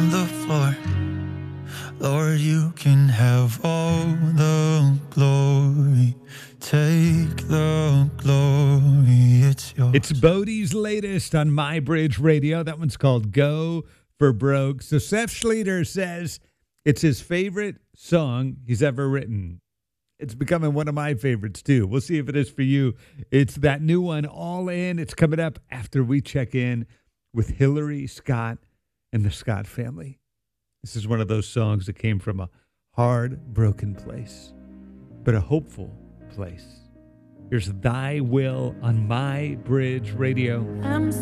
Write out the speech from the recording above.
the floor. Lord, you can have all the glory. Take the glory, it's yours. It's Bodie's latest on My Bridge Radio. That one's called Go for Broke. So Seth Schleter says it's his favorite song he's ever written. It's becoming one of my favorites, too. We'll see if it is for you. It's that new one, All In. It's coming up after we check in with Hillary Scott and the Scott family. This is one of those songs that came from a hard, broken place, but a hopeful place. Here's Thy Will on My Bridge Radio.